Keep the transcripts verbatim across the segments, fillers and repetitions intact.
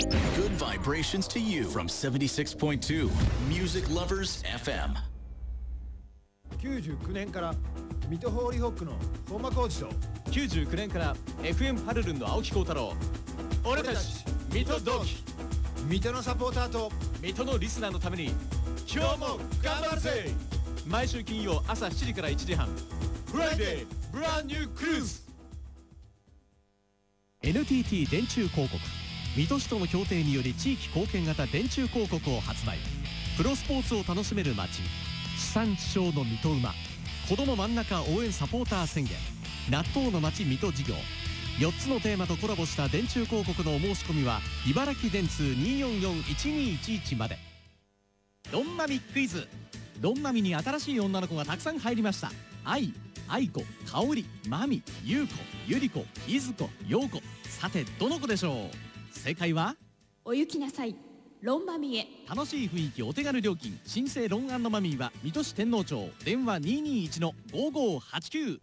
Good vibrations to you from seventy-six point two Music Lovers エフエム。 きゅうじゅうきゅうねんから水戸ホーリーホックの本間浩二ときゅうじゅうきゅうねんから エフエム パルルンの青木幸太郎。俺たち水戸同期、 水戸のサポーターと水戸のリスナーのために今日も頑張るぜ。毎週金曜朝しちじからいちじはん、フライデーブランニュークルーズ。 エヌティーティー 電柱広告、水戸市との協定により地域貢献型電柱広告を発売。プロスポーツを楽しめる街、地産地消の水戸馬、子ども真ん中応援サポーター宣言、納豆の街水戸事業、よっつのテーマとコラボした電柱広告のお申し込みは茨城電通 にーよんよんいちにーいちいち まで。ロンマミクイズ。ロンマミに新しい女の子がたくさん入りました。愛、愛子、香織、マミ、優子、ゆり子、いずこ、ようこ。さてどの子でしょう。正解はお行きなさい、ロンマミへ。 楽しい雰囲気、お手軽料金、新生ロン&マミーは水戸市天王町、電話 にーにーいちのごごはちきゅう。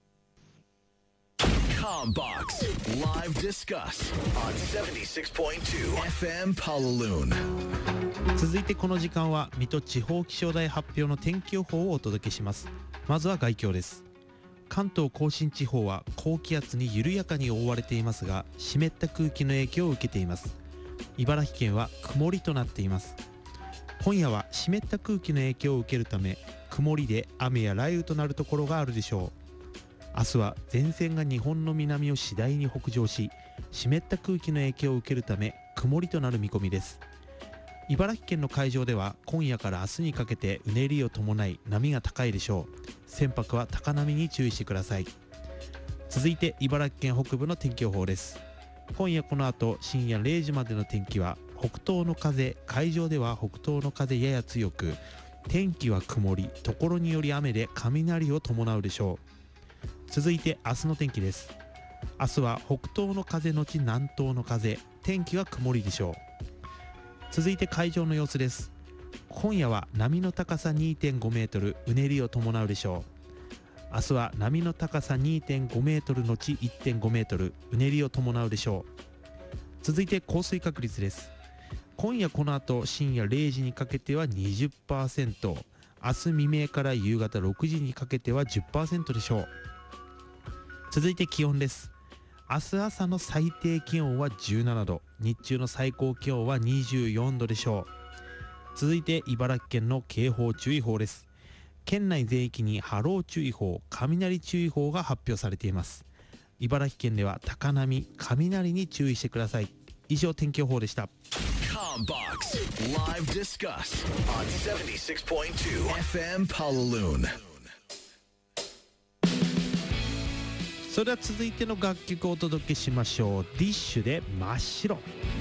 Combox Live Discuss on seventy-six point two エフエム Palaloon。 続いてこの時間は水戸地方気象台発表の天気予報をお届けします。まずは概況です。関東甲信地方は高気圧に緩やかに覆われていますが、湿った空気の影響を受けています。茨城県は曇りとなっています。今夜は湿った空気の影響を受けるため、曇りで雨や雷雨となるところがあるでしょう。明日は前線が日本の南を次第に北上し、湿った空気の影響を受けるため曇りとなる見込みです。茨城県の海上では今夜から明日にかけてうねりを伴い波が高いでしょう。船舶は高波に注意してください。続いて茨城県北部の天気予報です。今夜この後深夜れいじまでの天気は、北東の風、海上では北東の風やや強く、天気は曇り、ところにより雨で雷を伴うでしょう。続いて明日の天気です。明日は北東の風のち南東の風、天気は曇りでしょう。続いて海上の様子です。今夜は波の高さ にてんごメートル、うねりを伴うでしょう。明日は波の高さ にてんごメートルのち いってんごメートル、うねりを伴うでしょう。続いて降水確率です。今夜この後深夜れいじにかけては にじゅっパーセント、明日未明から夕方ろくじにかけては じゅっパーセント でしょう。続いて気温です。明日朝の最低気温はじゅうななど、日中の最高気温はにじゅうよんどでしょう。続いて茨城県の警報注意報です。県内全域に波浪注意報、雷注意報が発表されています。茨城県では高波、雷に注意してください。以上天気予報でした。 Combox Live Discuss on seventy-six point two エフエム Palaloon。 それでは続いての楽曲をお届けしましょう。ディッシュで真っ白。